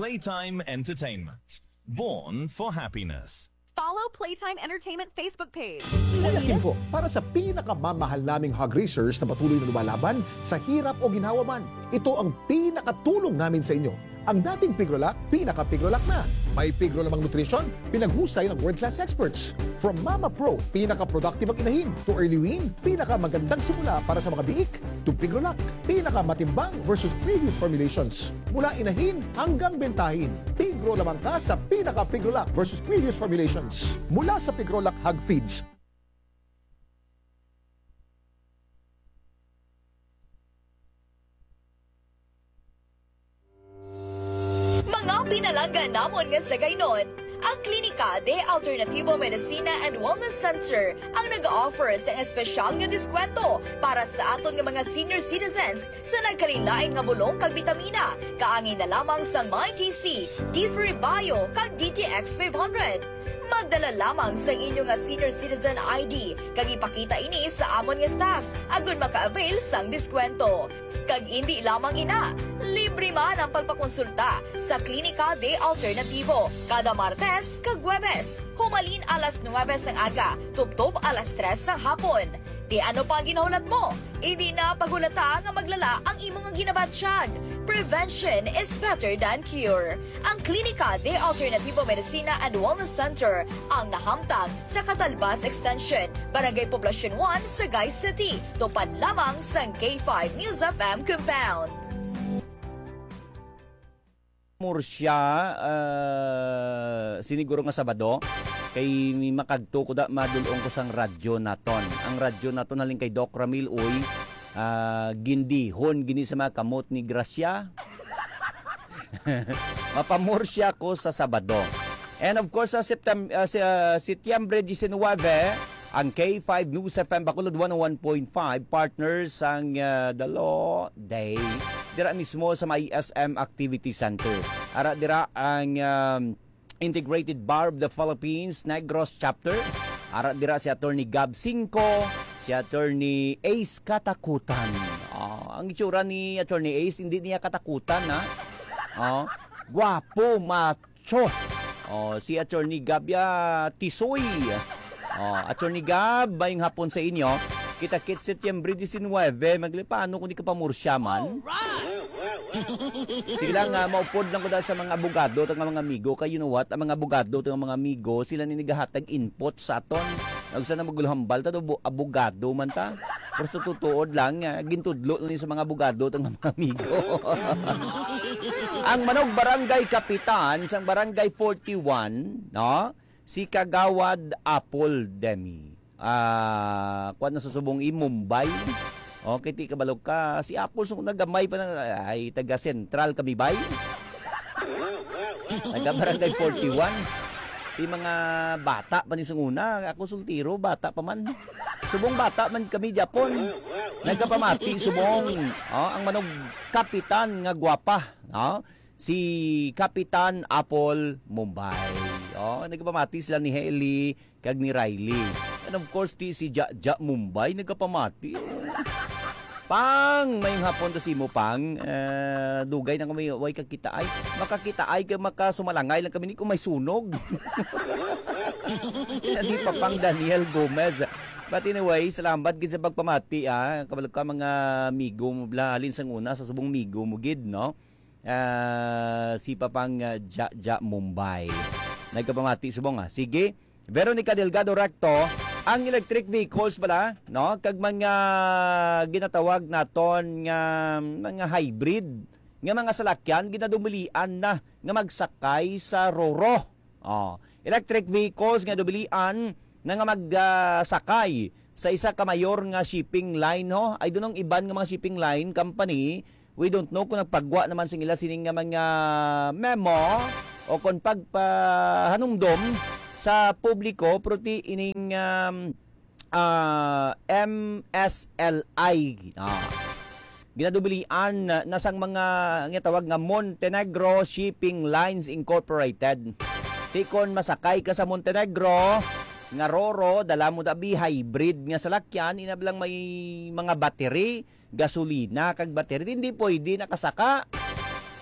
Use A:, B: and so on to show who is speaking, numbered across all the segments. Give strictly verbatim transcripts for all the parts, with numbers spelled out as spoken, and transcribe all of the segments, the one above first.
A: Playtime Entertainment. Born for happiness.
B: Follow Playtime Entertainment Facebook page.
C: Uyak info para sa pinakamamahal naming hog racers na patuloy na lumalaban sa hirap o ginhawa man. Ito ang pinakatulong namin sa inyo. Ang dating Pigrolac, pinaka-Pigrolac na. May Pigro lamang nutrition, pinaghusay ng world-class experts. From Mama Pro, pinaka-productive ang inahin. To Early Wean, pinaka-magandang simula para sa mga biik. To Pigrolac, pinaka-matimbang versus previous formulations. Mula inahin hanggang bentahin. Pigro lamang ka sa pinaka-Pigrolac versus previous formulations. Mula sa Pigrolac Hog Feeds.
D: Pinalanggan namon nga sa gaynon, ang Klinika de Alternativo Medicina and Wellness Center ang nag-offer sa espesyal nga diskwento para sa aton nga mga senior citizens sa nagkalilain nga bulong kag bitamina, kaangin na lamang sa MyTC, D three Bio kag D T X five hundred. Magdala lamang sa inyo nga senior citizen I D kag ipakita ini sa amon nga staff agon maka-avail sang diskwento. Kag hindi lamang ina, libre man ang pagpakonsulta sa Klinika de Alternativo kada Martes kag Huwebes. Humalin alas nuwebes ang aga, tubtob alas tres ang hapon. Di ano pa ang ginahulat mo? Hindi na pagulata nga maglala ang imong nga ginabatsyag. Prevention is better than cure. Ang Klinika de Alternativo Medicina and Wellness Center ang nahamtang sa Catalbas Extension, Barangay Poblacion one, Sagay City. Tupad lamang sa K five News F M Compound.
E: Mursya, uh, siniguro nga Sabado, kay makagto ko da madulong ko sang radyo naton. Ang radyo naton halin kay Doc Ramil Uy, uh, gindi, hon, gini sa mga kamot ni Gracia. Mapamursya ko sa Sabado. And of course, sa September, uh, sa Setyembre nineteen, ang K five News F M Bacolod one oh one point five partners ang uh, Dalo Day dira mismo sa may S M Activity Center. Ara dira ang um, Integrated Bar of the Philippines Negros Chapter. Ara dira si Attorney Gab Cinco, si Attorney Ace Katakutan. Oh, ang itsura ni Attorney Ace hindi niya katakutan ha. Oh, guwapo, macho. Oh, si Attorney Gabya Tisoy. Oh, Attorney Gab, bayong hapon sa inyo. Kita-kit Setyembre nineteen, maglipano kung di ka pamursyaman. Sige lang, uh, maupod lang ko dahil sa mga abogado at mga amigo. Kaya you know what, ang mga abogado at mga amigo, sila ninigahatag input sa aton. Nag sana magulhambal, ta abogado man ta. Pero sa tutuod lang, uh, gintudlo lang sa mga abogado at mga amigo. Ang manog barangay kapitan, sang barangay forty-one, no? Si Kagawad Apple Demi. Ah, uh, kuan na susubong i Mumbai. Okay, ti kabalog ka. Si Apple sung nagamay pa ng ay taga Central Kabibay. Taga barangay forty-one. Ti mga bata pa ni sunguna, ako sultiro, bata pa man. Subong bata man kami Japon. Nagapamati subong. Oh, ang manog kapitan nga gwapa, no? Si Kapitan Apple Mumbai. Oh, nagapamati sila ni Haley kag ni Riley. And of course, ti si Ja, ja Mumbai nagapamati. Pang, may hapon to si mo pang, uh, dugay na kami, way kakita ay, makakita ay, makasumalangay lang kami ni kung may sunog. Hindi pa pang Daniel Gomez. But anyway, salamat gid sa pagpamati, ah. Kabalag ka mga migo, halin sang una, sa subong migo mo gid, no? Uh, si Papang uh, Ja, Ja Mumbai. Nagkapamati subong, ah. Sige, Veronica Delgado Recto, ang electric vehicles pala, no? Kag mga ginatawag naton nga mga hybrid, nga mga salakyan ginadumilian na nga magsakay sa roro. Oh, electric vehicles nga dubilian na nga magsakay uh, sa isa ka mayor nga shipping line, no? Ay dunong iban nga mga shipping line company, we don't know kung nagpagwa naman sila sining nga mga memo o kung pagpahanumdom sa publiko proti ining um, uh, M S L I. Ah. Ginadubilian na nasang mga nga tawag nga Montenegro Shipping Lines Incorporated. Tikon masakay ka sa Montenegro nga roro, dala mo dabi hybrid nga salakyan, inablang may mga battery, gasolina kag battery, hindi pwede nakasaka.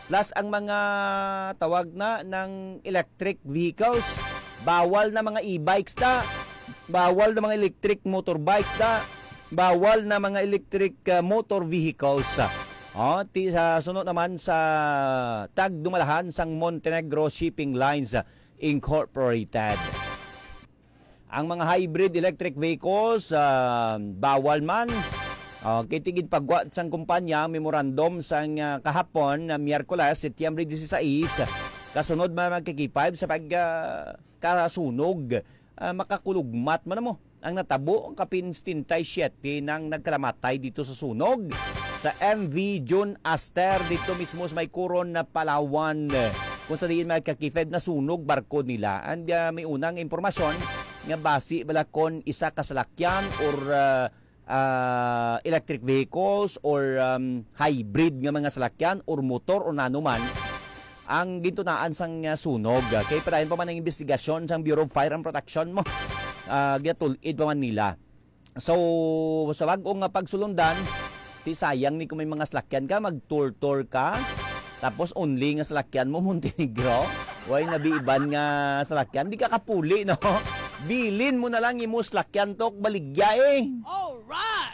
E: Plus ang mga tawag na ng electric vehicles, bawal na mga e-bikes na, bawal na mga electric motorbikes na, bawal na mga electric uh, motor vehicles. Oh, ti sa sunod naman sa tag dumalahan sang Montenegro Shipping Lines Incorporated. Ang mga hybrid electric vehicles uh, bawal man. Uh, kitigid pagwa sang kumpanya memorandum sang uh, kahapon na uh, Miyerkules, Setyembre disisays, kasunod man magkikipayb sa pag uh, kasunog, uh, makakulugmat man mo ang natabo ang kapin siyete nang nagkalamatay dito sa sunog sa M V June Aster dito mismo sa may Coron na Palawan, kung sa diin magkakifed na sunog barko nila. And uh, may unang impormasyon nga basi balakon isa kasalakyan or uh, uh, electric vehicles or um, hybrid nga mga salakyan or motor o nanuman ang gintunaan sang uh, sunog. Kaya padayon pa man ang investigasyon sang Bureau of Fire and Protection mo. Uh, ginatulid pa man nila. So, sa bagong nga pagsulundan, ti sayang ni kung may mga salakyan ka, mag-tour-tour ka, tapos only nga salakyan mo, Montenegro, way nabiiban nga salakyan, di ka kapuli, no? Bilin mo na lang imo salakyan tok, baligya eh. Alright!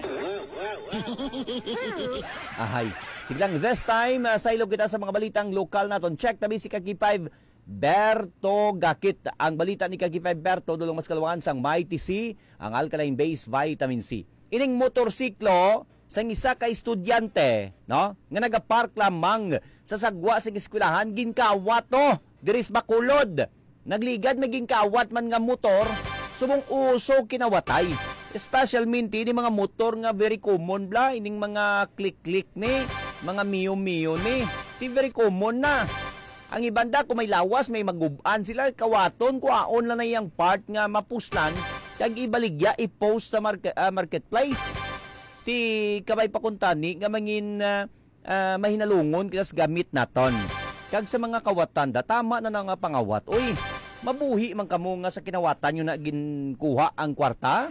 E: Ahay. Sige lang, this time, uh, sa ilog kita sa mga balitang lokal naton. Check tabi si Kaki five Berto Gakit. Ang balita ni Kaki five Berto, dulong mas kalawangan sang Mighty C, ang alkaline-based vitamin C. Ining motorsiklo, sang isa ka estudyante, no? Nga nagapark lamang sa sagwa sa eskwelahan, ginkawat to, diris Bacolod. Nagligad maging kawat man nga motor, subong uso kinawatay. Special minti ni mga motor nga very common bla, ining mga click-click ni, mga mio-mio ni. Ti very common na. Ang ibanda kung may lawas, may maguban sila, kawaton, kuaon lang na yung part nga mapuslan, kag ibaligya i-post sa market, uh, marketplace. Ti kabay pakuntani nga mangin uh, uh, mahinalungon kinas gamit naton. Kag sa mga kawatan, da, tama na nga pangawat. Uy, mabuhi man kamo nga sa kinawatan nyo na ginkuha ang kwarta.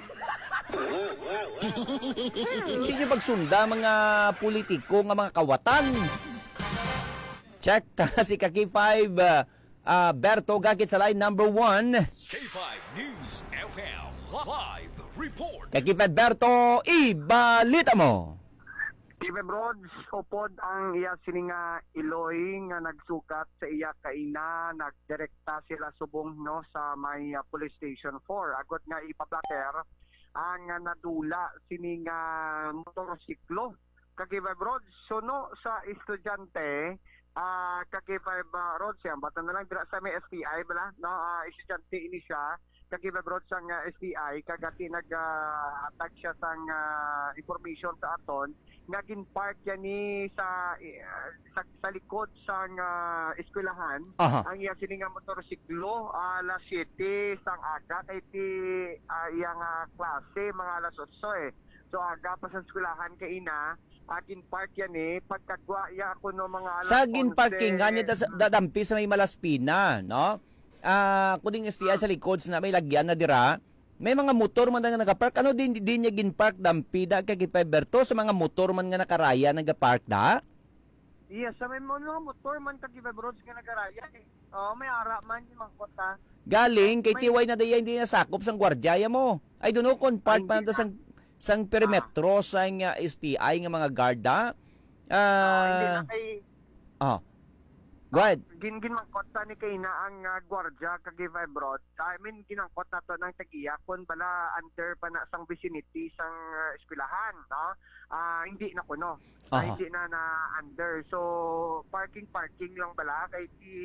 E: Hindi nyo pagsunda mga politiko nga mga kawatan. Check ta si Kaki five uh, uh, Berto Gakit sa line number one.
F: K five News F M Live Report.
E: Kaki five Berto, ibalita mo.
G: K five Rods, upod ang iya sininga Iloy nga nagsukat sa iya kaina, nagdirekta sila subong no sa may uh, police station four. Agot nga ipablaker ang uh, nadula sininga motorsiklo. Kaki five Rods, so no sa estudyante, Ah, uh, Kaki five uh, Rods yan, bata na lang sa may S T I bala, no, uh, estudyante ini siya, Kaki five Rods ang uh, S T I, kagati nag-attach uh, siya sang uh, information sa aton, nga ginpark yan ni sa, uh, sa, sa likod sang uh, eskwelahan,
E: uh-huh.
G: Ang iya sininga motorsiklo, uh, alas siyete sang aga, kay ti uh, iyang uh, klase, mga alas otso eh. So aga pa sa eskwelahan kay ina, akin park yan eh, pagkagwa ya ako no mga alas
E: Sagin parking, ganyan dadampi sa may Malaspina, no? Ah, uh, kuning S T I sa likod na may lagyan na dira, may mga motor man nga nagapark, ano din din niya ginpark dampi da kay Berto sa mga motor man nga nakaraya nagapark da?
G: Yes, sa may mga motor man kay Roads nga nagaraya eh. Oh, may ara man yung mga kota.
E: Galing kay Tiway na daya hindi nasakop sang gwardiya mo. I don't know kung part pa na sang sang perimetro ah. sang uh, S T I nga mga garda. Ah, uh, hindi na kay Oh. Go ahead.
G: Uh, gin ginangkot ni kay na ang uh, gwardiya kay five Roads. I mean ginangkot na to ng tagiya kun bala under pa na sang vicinity sang uh, eskwelahan, no? Ah, uh, hindi na kuno. Uh, uh, hindi na na under. So parking parking lang bala kay di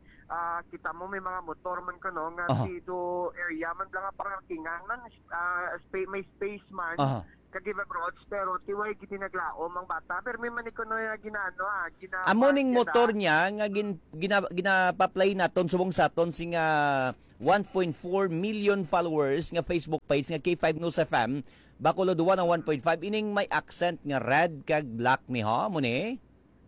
G: uh, kita mo may mga motor man kuno nga uh-huh. dito area man lang parkingan man uh, space may space man. Uh-huh. Kagi five Roads, pero tiway giti naglaom ang bata, pero may maniko no nga ginaano ah gina
E: amoning motor niya nga gin, gina, ginapaplay naton subong saton sing uh, one point four million followers nga Facebook page nga K five News F M Bacolod one ang one point five ining may accent nga red kag black ni ha mo ni.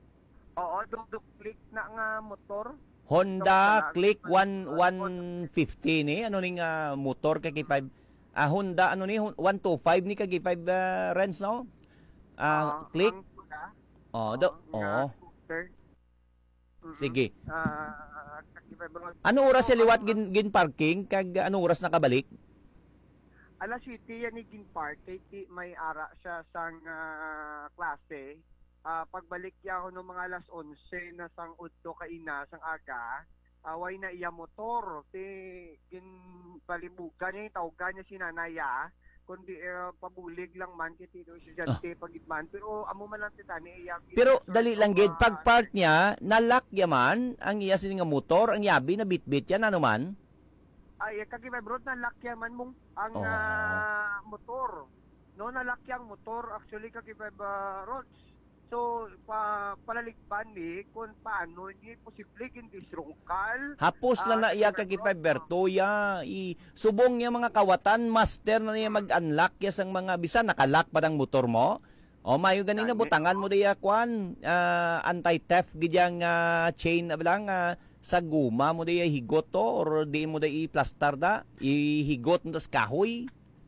G: Oo, duk click na nga motor.
E: Honda so, Click one fifty ni ano ning uh, motor kay K five Ah, Honda, ano ni, one twenty-five ni kagi five uh, Rents, no? Ah, uh, Click. Oh, do, oh. Sige.
G: Ah, Kaki Five Roads.
E: Ano oras
G: So,
E: sa liwat
G: ang-
E: gin, gin parking kag ano oras nakabalik?
G: Alas City yan ni Gin Park, kay ti may ara siya sang ah, klase. Ah, pagbalik niya ako ng mga alas onse na sang udto kaina sang aga, away na iya motor, ti gin balibugan niya, tawgan niya si nanaya, kundi uh, pabulig lang man kiti do siya
E: Ah.
G: jante pagitman. Pero amo man lang titani iya.
E: Pero dali lang gid pag park niya nalak yaman ang iya sini nga motor, ang yabi na bitbit yan ano man.
G: Ay, kagi may bro, nalakyan man mong ang
E: Oh.
G: ah, motor. No, nalakyang motor actually kagi may uh, roads. So, pa palalikban ni kung paano ni posible hindi srungkal.
E: Hapos lang na
G: Ah,
E: iya
G: kagi
E: kag
G: may bro.
E: Berto ya i subong niya mga kawatan master na niya mag-unlock ya sang mga bisan nakalock pa ang motor mo. O mayo ganina
G: Gani.
E: butangan mo diya kwan ah, anti-theft gidyang ah, chain ablang ah, sa guma mo diya higot to or di mo diya i-plaster da ihigot mo tas kahoy.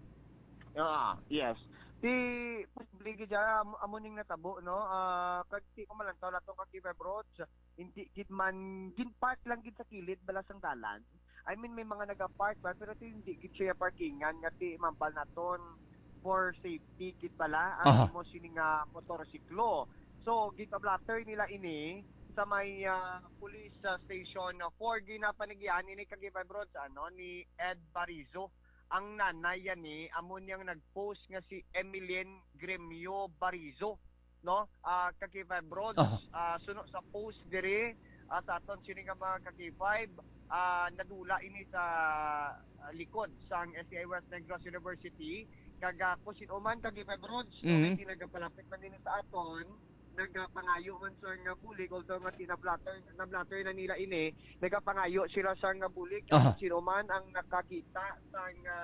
G: Ah, yes. Di posible gid amo amo ning natabo no. Ah, kag ti ko man taw lato kag Kive Roads, hindi gid man gin park lang gid sa kilid balas ang dalan. I mean may mga naga-park ba pero ti hindi gid siya parkingan nga ti mambal naton for safety gid pala
E: Aha.
G: ang mo sini nga motorsiklo. So gid blatter nila ini sa may ah, police ah, station four ginapanigyan ini kag Kive Roads ano ni Ed Barizo. Ang nanay yan ni amo niyang nag-post nga si Emilien Gremio Barizo no ah kaki five Roads
E: Oh.
G: ah, suno sa post dire ah, sa aton sini nga mga kaki five ah, nadula ini sa ah, likod sang S C I West Negros University kaga kusin uman kaki five Roads
E: Mhm.
G: mm nagapalapit man din sa aton nagapangayo man sa nga bulig although nga tinablatter nablatter na nila ini nagapangayo sila sa nga bulig
E: Aha.
G: sino man ang nakakita sa nga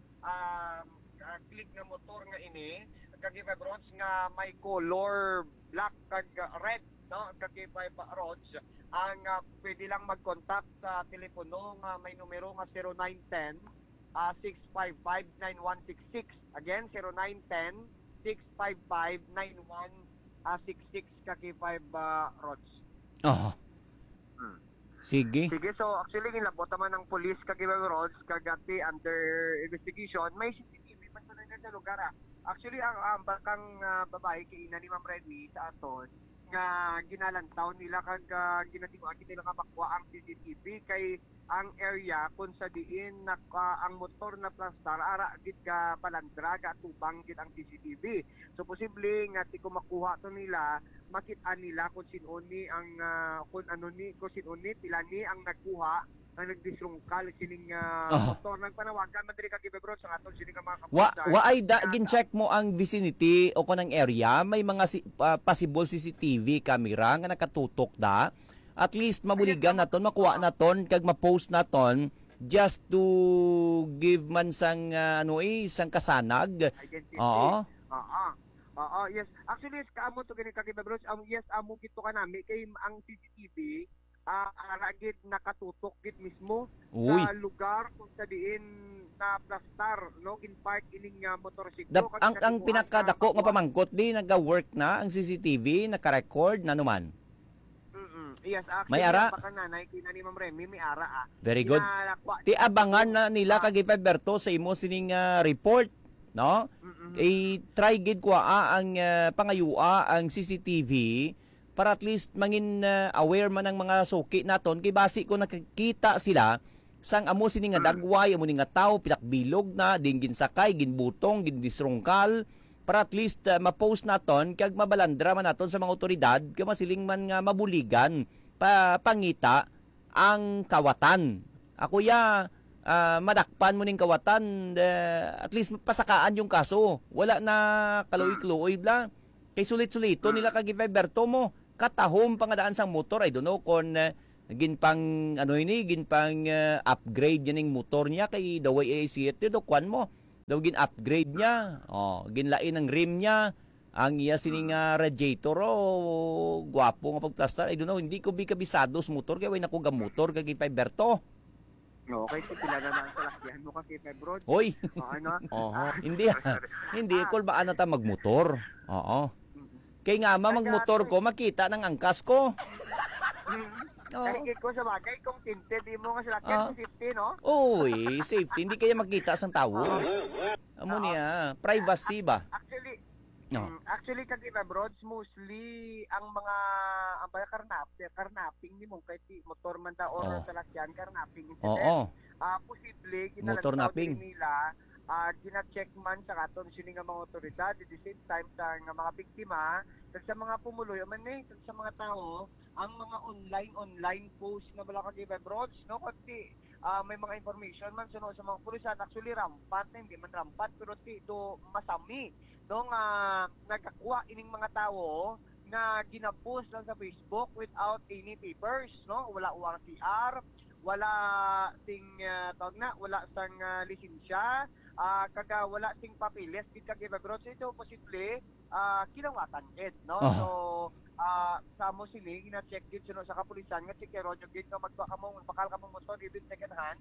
G: um, uh, click na motor nga ini kag five roads nga may color black kag uh, red no kag five roads ang uh, pwede lang mag-contact sa telepono nga may numero nga zero nine one zero uh, six five five nine one six six again zero nine one zero six five five nine one Uh, six six kaki five uh, roads.
E: Oh.
G: Hmm.
E: Sige.
G: Sige, so actually ginabot naman ng police kaki five roads kagati under investigation. May C C T V pa sa sa lugar. Ah. Actually ang ang bakang uh, babae kay ina ni Ma'am Reddy sa aton nga ginalantaw nila kag uh, ginatibuan nila nga makuha ang C C T V kay ang area kung sa diin na uh, ang motor na plastar ara gid ka palandra ka tubang gid ang C C T V. So posible nga ti ko makuha to nila makita nila kung sino ni ang uh, kung ano ni kung sino ni pila ni ang nagkuha ang nagdisrungkal sining uh,
E: Ah.
G: motor nagpanawagan man diri ka Bro sa aton sining mga
E: Wa
G: kapulisan.
E: wa ay da
G: Kaya-
E: gin-check mo ang vicinity o kanang area, may mga si, pa- possible C C T V camera nga nakatutok da. At least mabuligan naton, makuha naton kag ma-post naton just to give man sang ah, ano eh, sang kasanag.
G: Identity.
E: Oo.
G: Oo. Oo, yes. Actually, yes, kaamo to gani kaki Bro. Um, yes, amo gito ka nami kay ang C C T V ah ara gid nakatutok gid mismo
E: Uy.
G: sa lugar kung sa diin na plastar no gin park ining uh, motorsiklo.
E: Dap,
G: Kag
E: ang ang
G: katibuan
E: pinakadako
G: sa
E: nga
G: makuha.
E: pamangkot di naga-work na ang C C T V, naka-record na naman.
G: Mm-mm. Yes, actually,
E: May ara?
G: baka nanay kay ni Ma'am Remy may ara ah.
E: Very good.
G: Ginalakwa-
E: Ti abangan na nila kag Berto sa imo sining ah, report, no?
G: Mm-mm.
E: I try gid ko ah, ang ah, pangayua ang C C T V para at least mangin ah, aware man ang mga suki naton kay basi ko nakikita sila sang amo sini nga dagway amo ni nga tawo pilakbilog na din ginsakay ginbutong gindisrungkal para at least ah, ma-post naton kag mabalandra man naton sa mga otoridad kay masiling man nga mabuligan pa pangita ang kawatan. Ako ya ah, madakpan mo ning kawatan ah, at least pasakaan yung kaso. Wala na kaloy-kloy bla. Kay sulit-sulito nila kag Berto mo katahom pangadaan sang motor I don't know kon uh, ginpang ano ini ginpang uh, upgrade yaning motor niya kay the way I see it do kwan mo daw gin upgrade niya oh ginlain ang rim niya ang iya sining uh, radiator oh gwapo nga pagplastar I don't know hindi ko bi kabisado sa motor kay way nako ga motor kag Berto.
G: No, kay si pila na lang sa lakyan mo kaki Bro.
E: Hoy.
G: O ano?
E: Oo. Hindi hindi kol ba ano ta magmotor. Oo. Kay nga ma magmotor ko makita ng angkas ko. Oo.
G: Kahigit ko sa bagay, kung tinted, di mo nga sila
E: Ah.
G: kung safety, no?
E: Oy, safety. Hindi kaya makita sa tao. Amo niya, privacy ba?
G: Actually,
E: No.
G: mm, actually kag iba broads mostly ang mga ang mga karnap, karnaping ni mo kay ti motor man ta or
E: Oh.
G: sa lasyan karnaping incident.
E: Oo.
G: Ah, posible
E: Motor
G: ginalagtaw
E: napping.
G: din nila ah gina-check man sa katon sini nga mga otoridad at the same time sa nga mga biktima kag sa mga pumuloy man ni kag sa mga tao ang mga online online post nga bala kag iba broads no kasi ah, may mga information man suno sa mga pulisan actually rampat na hindi man rampat pero ti do masami no nga nagkakuha ining mga tao nga ginapost lang sa Facebook without any papers no wala U R C R wala ting uh, tawag na wala sang uh, lisensya uh, kaga wala ting papeles gid kag iba bro so ito posible uh, kinawatan gid no
E: Oh.
G: so uh, sa mo sini gina-check gid suno sa kapulisan nga checkero jud gid nga magba kamo bakal kamo motor even second hand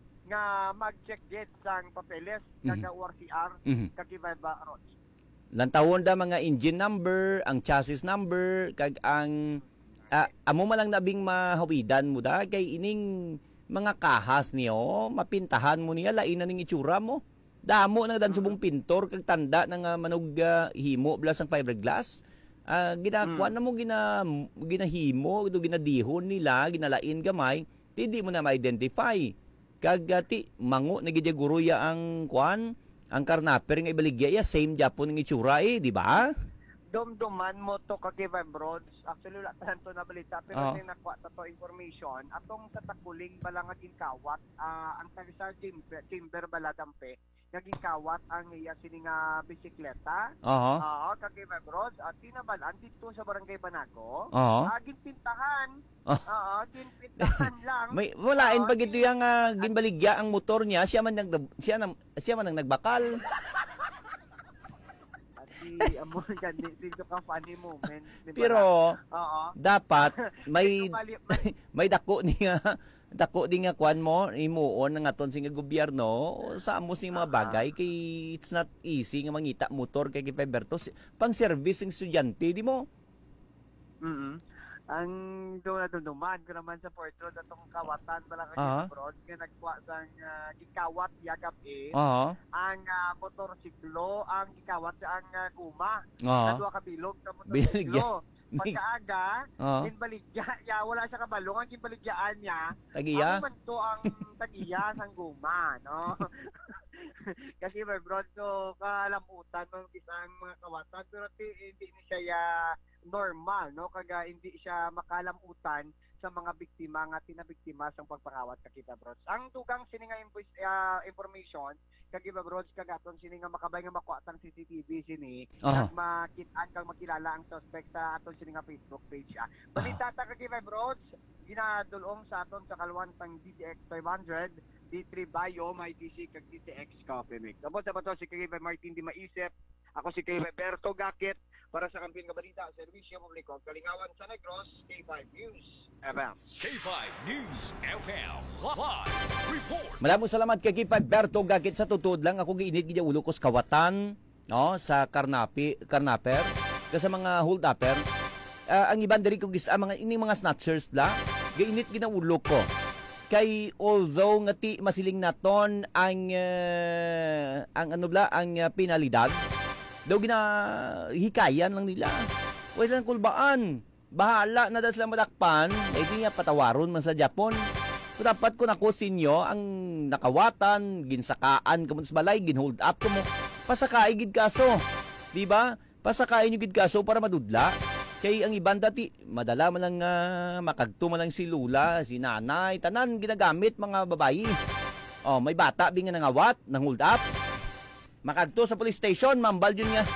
G: nga mag-check gid sang papeles kaga U R C R
E: Mhm.
G: kag iba ba ro
E: Lantawon da mga engine number, ang chassis number, kag ang ah, amo man lang nabing mahawidan mo da kay ining mga kahas niyo, mapintahan mo niya lain na ning itsura mo. Damo na dan subong pintor kag tanda ng uh, manog ah, himo blas ang fiberglass. Ah, ginakuan na mo gina ginahimo, do ginadihon nila, ginalain gamay, hindi mo na ma-identify. Kag ah, ti mango na gid guruya ang kuan ang karnaper nga ibaligya ya same Japon ng itsura eh, di ba?
G: Domdoman mo to kagibay broads. Actually, wala tanto na balita. Pero
E: Oo.
G: oh. nakuha ta to information. Atong tatakuling bala nga ginkawat, ah, ang taga chamber, chamber bala dampe, nga ginkawat ang iya sini nga bisikleta.
E: Oo.
G: Oo, kagibay broads. At tinabalan dito sa barangay Banago.
E: Oo.
G: Ah, ginpintahan.
E: Ah.
G: Oo, ginpintahan lang.
E: May walain
G: Oo,
E: pag ito yung uh, ginbaligya ang motor niya, siya man nag siya, nam- siya man ang nagbakal.
G: Di amo yan dito ka funny moment. Di ba?
E: Pero
G: Oo.
E: dapat may
G: Dito bali-
E: may dako niya dako din nga kwan mo imuon ng aton sing gobyerno sa amo sing mga bagay kay it's not easy nga mangita motor kay Kipeberto pang service ng estudyante di mo.
G: Mm Ang doon na duman ko naman sa Port Road atong kawatan bala
E: Ah.
G: ka abroad nga nagkuha sang uh, gikawat yagap eh
E: Oo.
G: ang uh, motorsiklo ang gikawat sa ang uh, guma
E: Oo.
G: sa duha ka bilog sa
E: Binigyan.
G: motorsiklo pagkaaga
E: Oo.
G: ginbaligya ya wala siya kabalong ang ginbaligyaan niya
E: Tagiya.
G: ako man to ang tagiya sang guma no kasi my bro so kalamutan ng isang mga kawatan pero ti- hindi ni siya ya normal no kaga hindi siya makalamutan sa mga biktima nga tinabiktima sa pagpakawat kakita bro ang tugang sini nga invoice uh, information kagiba bro kagaton sini nga makabay nga makuha tang C C T V sini
E: Aha.
G: at makitaan kang makilala ang suspect sa aton sini nga Facebook page ah balita ta kagiba bro ginadulong sa aton sa kalwan tang D T X five hundred D three Bio may D C kag D T X Coffee Mix abo sa bato si kagiba Martin di maisip ako si Kay Roberto Gakit para sa Kampiyon nga Balita, Serbisyo Publiko, Kalingawan sa Negros, K five News F M.
F: K five News F M Live Report.
E: Maraming salamat kay Kipa Berto Gakit sa tutod lang ako giinit gid ulo ko sa kawatan no sa Karnapi Karnaper kasi mga hold upper uh, ang iban diri ko gis ah, mga ini mga snatchers la giinit gid ang ulo ko kay although nga ti masiling naton ang uh, ang ano bla ang uh, penalidad daw gina hikayan lang nila wala lang kulbaan bahala na daw sila madakpan ay di nga patawaron man sa Japon. So, dapat ko nako sinyo ang nakawatan ginsakaan kamon sa balay ginhold up ko mo pasakay gid kaso di ba pasakay nyo gid kaso para madudla kay ang iban dati madala man lang uh, makagto man lang si lula si nanay tanan ginagamit mga babayi oh may bata bi nga nangawat nang hold up makagto sa police station mambal yun nga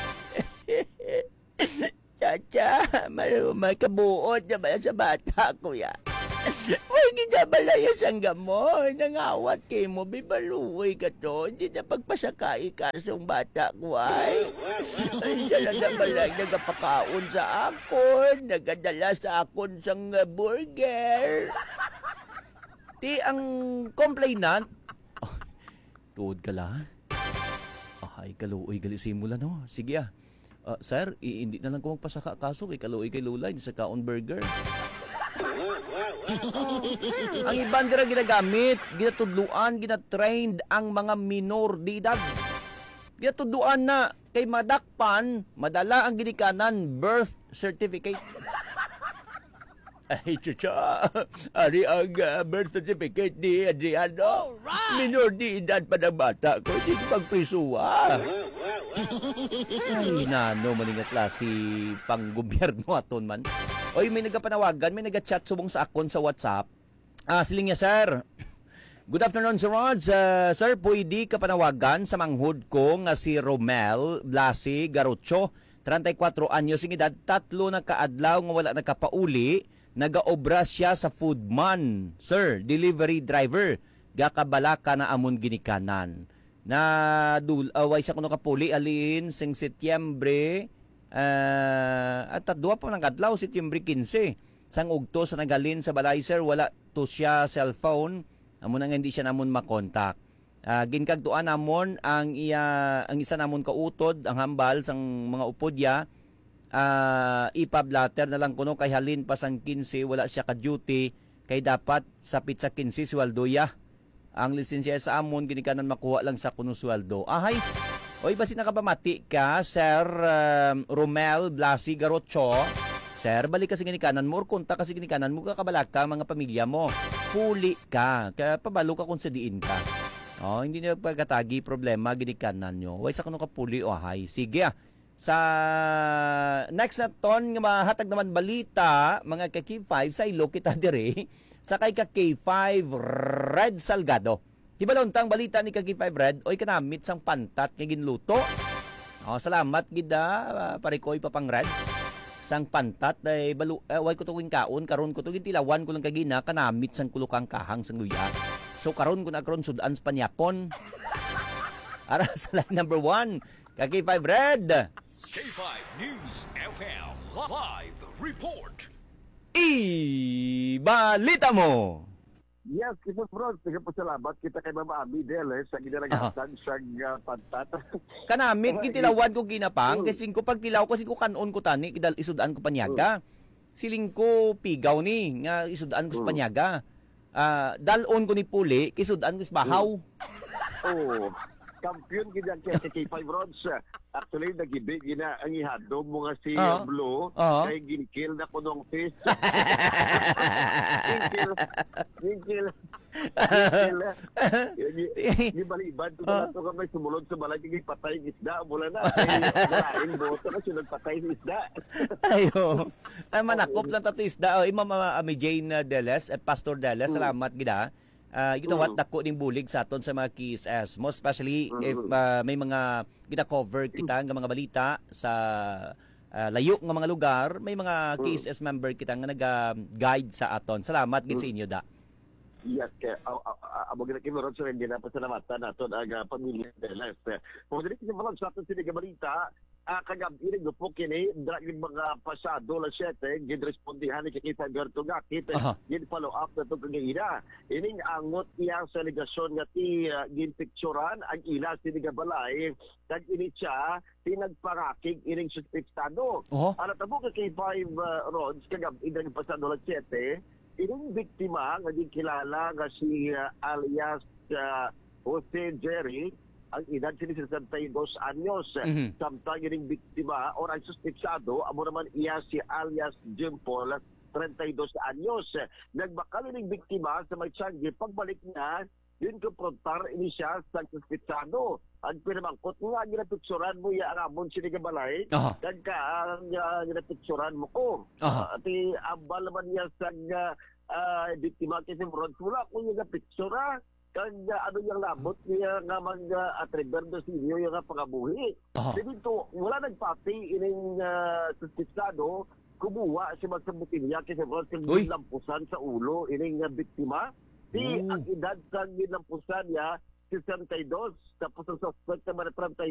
E: Chacha, may kabuot na ba sa bata, kuya? Uy, ginabalaya sang gamoy. Nangawat kay mo, bibaluoy ka to. Hindi na pagpasakay ka sa bata ko, ay. Ay, siya lang nabalay nagapakaon sa akon. Nagadala sa akon sang uh, burger. Ti, ang complainant, oh, tuod ka lang. Ay, kaluoy gali simula, no? Sige ah. Uh, sir, i- hindi na lang ko magpasaka kaso kay kaluoy kay Lula, hindi sa kaon burger. Ang iban dira ginagamit, ginatudluan, ginatrained ang mga minor de edad. Ginatudluan na kay madakpan, madala ang ginikanan birth certificate. Ay, chucha. Ari ang uh, birth certificate ni Adriano. Minor de edad pa ng bata ko. Hindi ko pagprisuwa. Ay, nano, maningat klase pang gobyerno aton man. Oy, may nagapanawagan, may nagachat subong sa akon sa WhatsApp. Ah, siling niya, sir. Good afternoon, Sir Rods. Uh, sir, pwede ka panawagan sa manghud ko nga si Romel Blasi Garucho, thirty-four anyos ng edad, tatlo na kaadlaw nga wala nakapauli. Nagaobra siya sa foodman, sir, delivery driver. Gakabalaka na amon ginikanan. Na dul away sa kuno kapuli alin sing Setyembre uh, at dua pa nang adlaw Setyembre fifteen. Sang ugto sa nagalin sa balay, sir, wala to siya cellphone. Amo nang hindi siya namon makontak. Uh, ginkagtuan namon ang iya ang isa namon kautod ang hambal sang mga upodya. Uh, ipablatter na lang kuno kay halin pa sang fifteen wala siya ka duty kay dapat sa pizza fifteen sweldoya. Ang lisensya sa amon ginikanan makuha lang sa kuno sweldo. Ahay. Oy, basi nakapamati ka, Sir um, Romel Blasi Garocho. Sir, balik ka sa ginikanan mo or kunta ka sa ginikanan mo, kakabalaka mga pamilya mo. Puli ka, kaya pabalo ka kung sadiin ka. Oh, hindi na pagkatagi problema ginikanan nyo. Way sa kuno ka puli o ahay. Sige ah. Sa next na ton nga mahatag naman balita mga ka K five sa ilo kita dire sa kay ka K five Red Salgado. Tibalontang balita ni ka K five Red oy kanamit sang pantat nga ginluto. Oh, salamat gid uh, parikoy pa pang Red. Sang pantat ay balu uh, way ko tuwing kaon karon ko tuwing tilawan ko lang kagina kanamit sang kulukang kahang sang luya. So karon ko na karon sudan sa panyapon. Ara sa line number one ka K five Red.
F: K five News F M Live Report.
E: I-balita mo!
G: Yes, Kipos Bro, salamat kita kay Mama Ami Del sa ginaragatan sa uh, pantat.
E: Kanamit, kitilawan ko ginapang, kasi ko pag tilaw ko, kasi ko kanon ko tani, kidal isudaan ko panyaga. Siling ko pigaw ni, nga isudaan ko sa panyaga. Uh, dalon ko ni Puli, isudaan ko sa bahaw.
G: Oh, kampiyon gina kay K five Rods. Actually, nagibig gina ang ihadom mo nga si
E: uh,
G: Blue
E: uh,
G: kay ginkil na kunong fish. Ginkil. Ginkil. Ginkil. Gibalibad ko na ito kamay sumulod sa balay kay patay ng isda. Mula na. Kaya boto na siya nagpatay ng isda.
E: Ayo. Ay, manakop lang tato isda. O, Imam Ami Jane Deles at Pastor Deles. Salamat gida. Uh, you know what, dako ning bulig sa aton sa mga K S S, most especially if uh, may mga gina-cover kita nga mga balita sa uh, layo nga mga lugar, may mga K S S member kita nga naga-guide sa aton. Salamat gid sa inyo da.
G: Yes, kaya amo gina kinuron sa hindi na pasalamatan naton ang uh, pamilya Deles. Kung dili kasi malang sa aton sila nga balita, uh, kagabi rin po kini yung mga pasado la siyete gidrespondihan ni K five Gerto nga kita gid follow up na itong kagina. Ining angot iya sa legasyon nga ti uh, ginpicturan ang ila siniga balay kag ini siya tinagparakig ining suspektado.
E: Uh-huh.
G: Ano tabo ka K five uh, Rods kagabi rin pasado la siyete ining biktima nga di kilala nga si uh, alias uh, Jose Jerry ang edad sini sesenta y dos anyos.
E: Mm-hmm.
G: Samtang ining biktima o ang suspetsado amo naman iya si alias Jim Paul treinta y dos anyos. Nagbakal ining biktima sa may Changi pagbalik niya yun komprontar ini siya sa suspetsado. Ang pinamangkot nga ginapicturan mo ya ang amon sinigabalay
E: uh-huh.
G: kag ka ang uh, ginapicturan mo ko.
E: Uh-huh.
G: Uh, ati ambal naman niya sa uh, uh, biktima kasi Rod wala ko yung pictura kag uh, ano yung labot niya nga mag-atreber uh, do sinyo yung pangabuhi.
E: Uh-huh.
G: Dito wala nagpati ining uh, suspetsado kumuha si magsabutin niya kasi Rod kag lampusan sa ulo ining uh, biktima. Di ang edad sa ginampusan niya sesenta y dos tapos ang suspect naman na